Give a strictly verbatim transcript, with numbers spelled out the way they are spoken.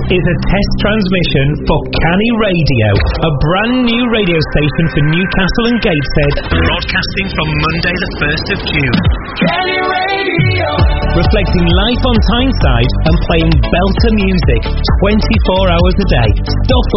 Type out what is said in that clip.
is a test transmission for Canny Radio, a brand new radio station for Newcastle and Gateshead, broadcasting from Monday the first of June. Canny Radio! Reflecting life on Tyneside and playing belter music twenty-four hours a day. Stuff